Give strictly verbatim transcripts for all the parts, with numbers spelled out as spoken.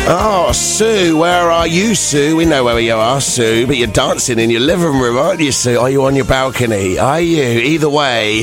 Oh, Sue, where are you, Sue? We know where you are, Sue, but you're dancing in your living room, aren't you, Sue? Are you on your balcony? Are you? Either way.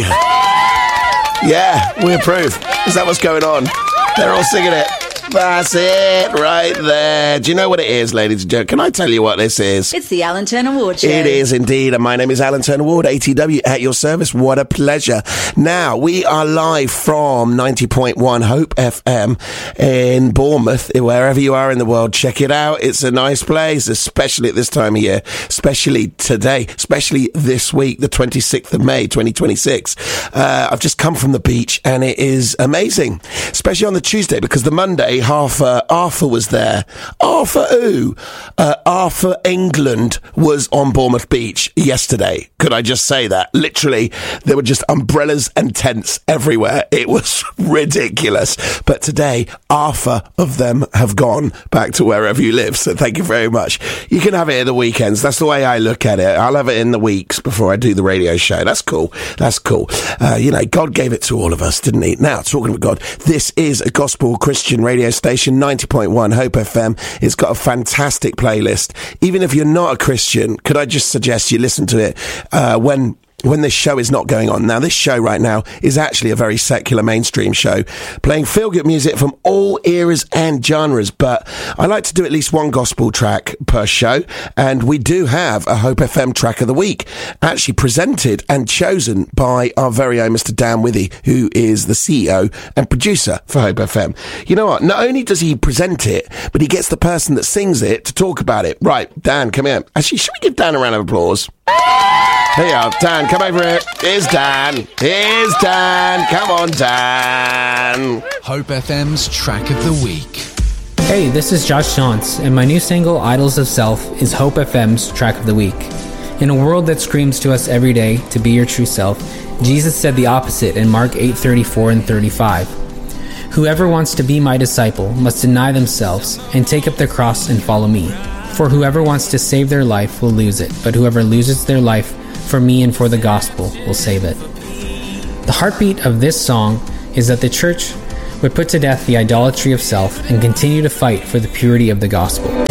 Yeah, we approve. Is that what's going on? They're all singing it. That's it, right there. Do you know what it is, ladies and gentlemen? Can I tell you what this is? It's the Alan Turner Ward Show. It is indeed, and my name is Alan Turner Ward, A T W, at your service. What a pleasure. Now, we are live from ninety point one Hope F M in Bournemouth. Wherever you are in the world, check it out. It's a nice place, especially at this time of year, especially today, especially this week, the twenty-sixth of May, twenty twenty-six. Uh, I've just come from the beach, and it is amazing, especially on the Tuesday, because the Monday, Arthur, Arthur was there. Arthur who? Uh, Arthur England was on Bournemouth Beach yesterday. Could I just say that? Literally, there were just umbrellas and tents everywhere. It was ridiculous. But today, Arthur of them have gone back to wherever you live. So thank you very much. You can have it in the weekends. That's the way I look at it. I'll have it in the weeks before I do the radio show. That's cool. That's cool. Uh, you know, God gave it to all of us, didn't he? Now, talking of God, this is a gospel Christian radio station, ninety point one Hope F M. It's got a fantastic playlist. Even if you're not a Christian, could I just suggest you listen to it uh, when when this show is not going on. Now, this show right now is actually a very secular mainstream show, playing feel-good music from all eras and genres, but I like to do at least one gospel track per show, and we do have a Hope F M track of the week, actually presented and chosen by our very own Mister Dan Withy, who is the C E O and producer for Hope F M. You know what? Not only does he present it, but he gets the person that sings it to talk about it. Right, Dan, come here. Actually, should we give Dan a round of applause? Here you are, Dan, come over here. Here's Dan. Here's Dan. Come on, Dan. Hope F M's Track of the Week. Hey, this is Josh Shantz, and my new single, Idols of Self, is Hope F M's Track of the Week. In a world that screams to us every day to be your true self, Jesus said the opposite in Mark eight thirty-four and thirty-five. Whoever wants to be my disciple must deny themselves and take up their cross and follow me. For whoever wants to save their life will lose it, but whoever loses their life for me and for the gospel will save it. The heartbeat of this song is that the church would put to death the idolatry of self and continue to fight for the purity of the gospel.